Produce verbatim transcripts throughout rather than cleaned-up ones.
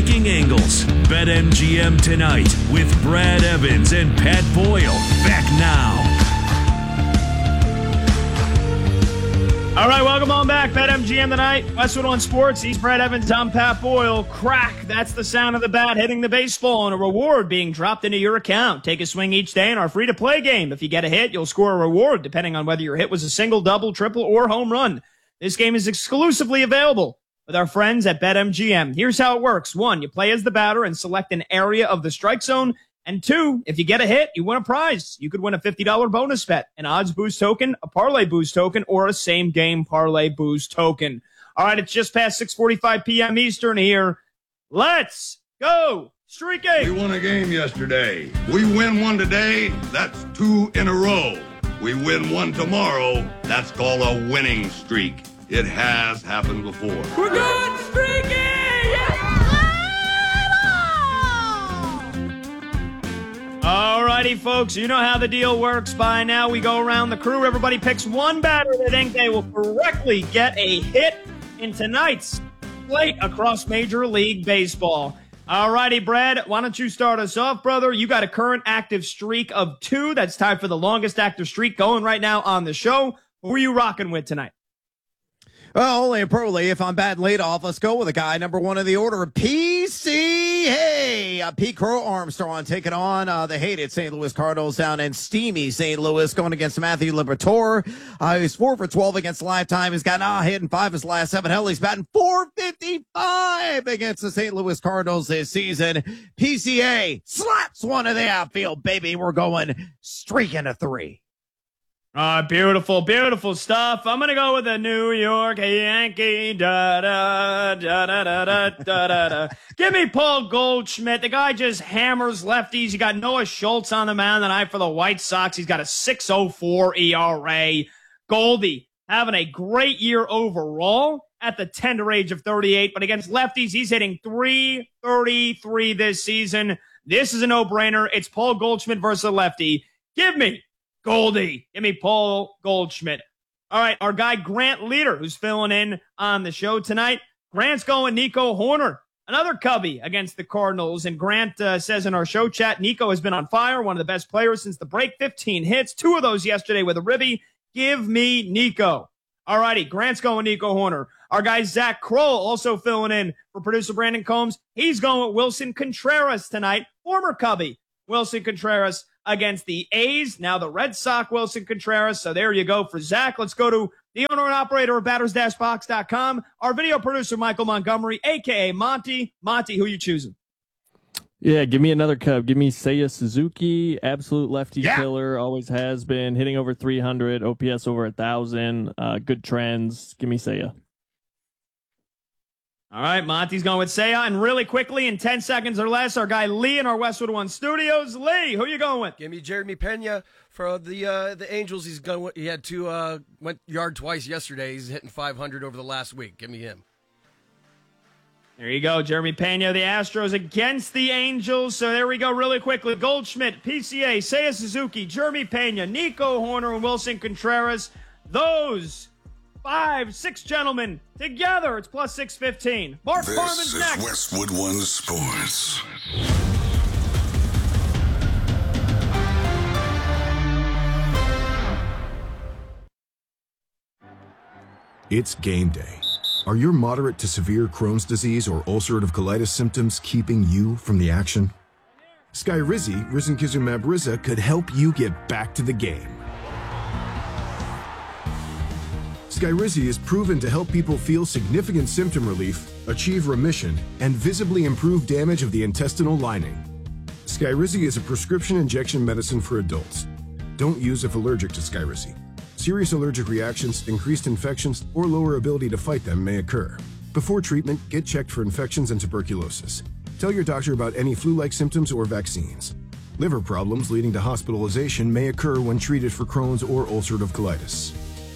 striking angles. BetMGM tonight with Brad Evans and Pat Boyle. Back now. All right, welcome on back. BetMGM tonight. Westwood One Sports. He's Brad Evans. I'm Pat Boyle. Crack. That's the sound of the bat hitting the baseball and a reward being dropped into your account. Take a swing each day in our free-to-play game. If you get a hit, you'll score a reward depending on whether your hit was a single, double, triple, or home run. This game is exclusively available with our friends at BetMGM. Here's how it works. One, you play as the batter and select an area of the strike zone. And two, if you get a hit, you win a prize. You could win a fifty dollars bonus bet, an odds boost token, a parlay boost token, or a same game parlay boost token. All right, it's just past six forty-five p.m. Eastern here. Let's go streaking. We won a game yesterday. We win one today, that's two in a row. We win one tomorrow, that's called a winning streak. It has happened before. We're good streaking! Alrighty, folks, you know how the deal works by now. We go around the crew. Everybody picks one batter they think they will correctly get a hit in tonight's slate across Major League Baseball. Alrighty, Brad, why don't you start us off, brother? You got a current active streak of two. That's tied for the longest active streak going right now on the show. Who are you rocking with tonight? Well, only appropriately if I'm batting leadoff, let's go with a guy number one in the order, P C. Hey, uh, Pete Crow Armstrong taking on uh, the hated Saint Louis Cardinals down in steamy Saint Louis, going against Matthew Liberatore. Uh, he's four for twelve against Lifetime. He's got a hit in five of his last seven. Hell, he's batting four fifty-five against the Saint Louis Cardinals this season. P C A slaps one in the outfield, baby. We're going streaking a three. Ah, beautiful, beautiful stuff. I'm going to go with the New York Yankee. Da, da, da, da, da, da, da, da, da. Give me Paul Goldschmidt. The guy just hammers lefties. You got Noah Schultz on the mound tonight for the White Sox. He's got a six oh four E R A. Goldie having a great year overall at the tender age of thirty-eight. But against lefties, he's hitting three thirty-three this season. This is a no-brainer. It's Paul Goldschmidt versus a lefty. Give me Goldie. Give me Paul Goldschmidt. All right, our guy Grant Leader, who's filling in on the show tonight. Grant's going Nico Horner, another Cubby against the Cardinals. And Grant uh, says in our show chat, Nico has been on fire, one of the best players since the break. fifteen hits, two of those yesterday with a ribby. Give me Nico. All righty, Grant's going Nico Horner. Our guy Zach Kroll also filling in for producer Brandon Combs. He's going with Wilson Contreras tonight, former Cubby Wilson Contreras against the A's, now the Red Sox Wilson Contreras. So there you go for Zach. Let's go to the owner and operator of batters dash box dot com, our video producer Michael Montgomery, a k a. Monty. Monty, who you choosing? Yeah, give me another Cub. Give me Seiya Suzuki, absolute lefty Yeah. killer, always has been, hitting over three hundred, O P S over one thousand, uh, good trends. Give me Seiya. All right, Monty's going with Seiya. And really quickly, in ten seconds or less, our guy Lee in our Westwood One Studios. Lee, who you going with? Give me Jeremy Pena for the uh, the Angels. He's going. He had two uh, went yard twice yesterday. He's hitting five hundred over the last week. Give me him. There you go, Jeremy Pena, the Astros against the Angels. So there we go, really quickly. Goldschmidt, P C A, Seiya Suzuki, Jeremy Pena, Nico Horner, and Wilson Contreras. Those five, six gentlemen together. It's plus six fifteen. Mark This Farman's is next. Westwood One Sports. It's game day. Are your moderate to severe Crohn's disease or ulcerative colitis symptoms keeping you from the action? Skyrizi, risankizumab Riza, could help you get back to the game. Skyrizi is proven to help people feel significant symptom relief, achieve remission, and visibly improve damage of the intestinal lining. Skyrizi is a prescription injection medicine for adults. Don't use if allergic to Skyrizi. Serious allergic reactions, increased infections, or lower ability to fight them may occur. Before treatment, get checked for infections and tuberculosis. Tell your doctor about any flu-like symptoms or vaccines. Liver problems leading to hospitalization may occur when treated for Crohn's or ulcerative colitis.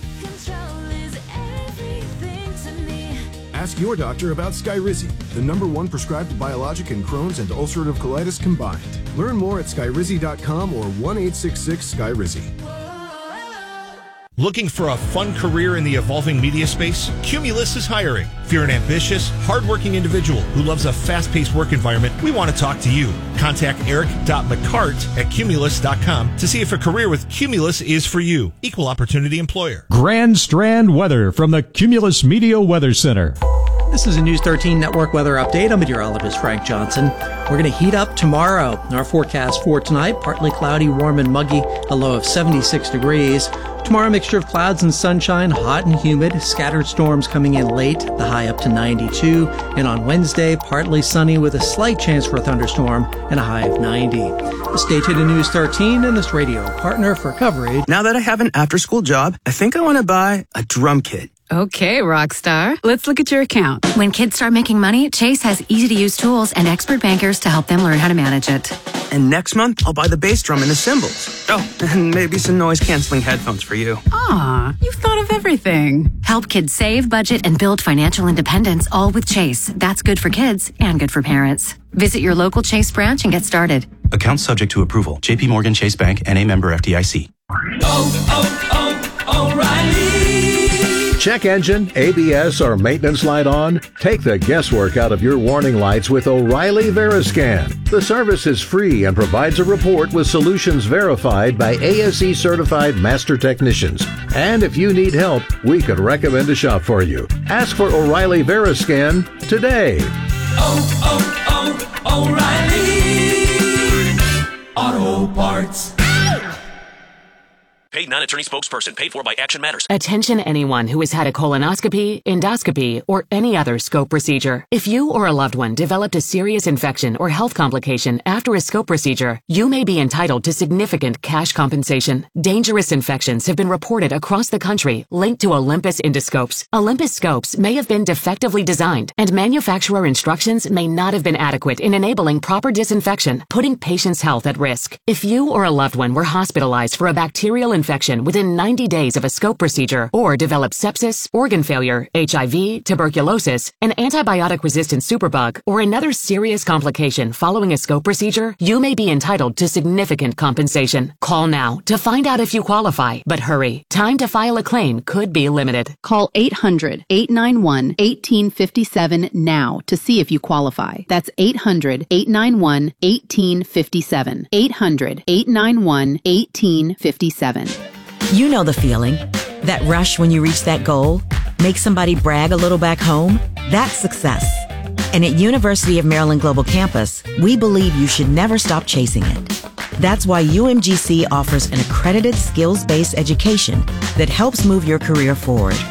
Ask your doctor about Skyrizi, the number one prescribed biologic in Crohn's and ulcerative colitis combined. Learn more at skyrizi dot com or one eight six six Skyrizi. Looking for a fun career in the evolving media space? Cumulus is hiring. If you're an ambitious, hardworking individual who loves a fast-paced work environment, we want to talk to you. Contact eric dot mccart at cumulus dot com to see if a career with Cumulus is for you. Equal opportunity employer. Grand Strand weather from the Cumulus Media Weather Center. This is a News thirteen Network weather update. I'm meteorologist Frank Johnson. We're going to heat up tomorrow. Our forecast for tonight, partly cloudy, warm and muggy, a low of seventy-six degrees. Tomorrow, mixture of clouds and sunshine, hot and humid, scattered storms coming in late, the high up to ninety-two. And on Wednesday, partly sunny with a slight chance for a thunderstorm and a high of ninety. Stay tuned to News thirteen and this radio partner for coverage. Now that I have an after-school job, I think I want to buy a drum kit. Okay, Rockstar. Let's look at your account. When kids start making money, Chase has easy-to-use tools and expert bankers to help them learn how to manage it. And next month, I'll buy the bass drum and the cymbals. Oh, and maybe some noise-canceling headphones for you. Aw, you've thought of everything. Help kids save, budget, and build financial independence, all with Chase. That's good for kids and good for parents. Visit your local Chase branch and get started. Account subject to approval. J P Morgan Chase Bank N A member F D I C. Oh, oh, oh, O'Reilly. Check engine, A B S, or maintenance light on? Take the guesswork out of your warning lights with O'Reilly Veriscan. The service is free and provides a report with solutions verified by A S E certified master technicians. And if you need help, we could recommend a shop for you. Ask for O'Reilly Veriscan today. Oh, oh, oh, O'Reilly Auto Parts. Paid non-attorney spokesperson paid for by Action Matters. Attention anyone who has had a colonoscopy, endoscopy, or any other scope procedure. If you or a loved one developed a serious infection or health complication after a scope procedure, you may be entitled to significant cash compensation. Dangerous infections have been reported across the country linked to Olympus endoscopes. Olympus scopes may have been defectively designed, and manufacturer instructions may not have been adequate in enabling proper disinfection, putting patients' health at risk. If you or a loved one were hospitalized for a bacterial infection within ninety days of a scope procedure, or developed sepsis, organ failure, H I V, tuberculosis, an antibiotic-resistant superbug, or another serious complication following a scope procedure, you may be entitled to significant compensation. Call now to find out if you qualify, but hurry. Time to file a claim could be limited. Call eight hundred, eight nine one, one eight five seven now to see if you qualify. That's eight hundred, eight nine one, one eight five seven. eight hundred, eight nine one, one eight five seven. You know the feeling. That rush when you reach that goal? Make somebody brag a little back home? That's success. And at University of Maryland Global Campus, we believe you should never stop chasing it. That's why U M G C offers an accredited skills-based education that helps move your career forward.